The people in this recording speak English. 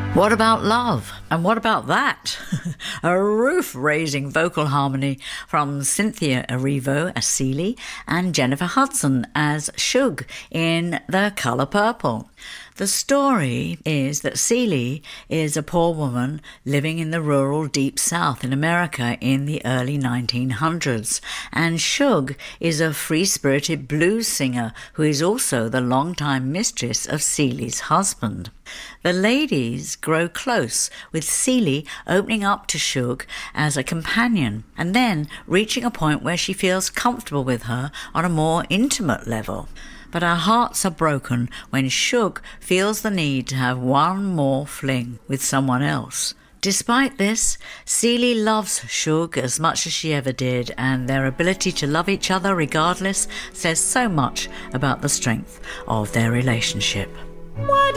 What about love? And what about that? A roof-raising vocal harmony from Cynthia Erivo as Celie and Jennifer Hudson as Shug in The Colour Purple. The story is that Celie is a poor woman living in the rural Deep South in America in the early 1900s, and Shug is a free-spirited blues singer who is also the longtime mistress of Celie's husband. The ladies grow close, with Celie opening up to Shug as a companion and then reaching a point where she feels comfortable with her on a more intimate level. But our hearts are broken when Shug feels the need to have one more fling with someone else. Despite this, Celie loves Shug as much as she ever did, and their ability to love each other regardless says so much about the strength of their relationship. What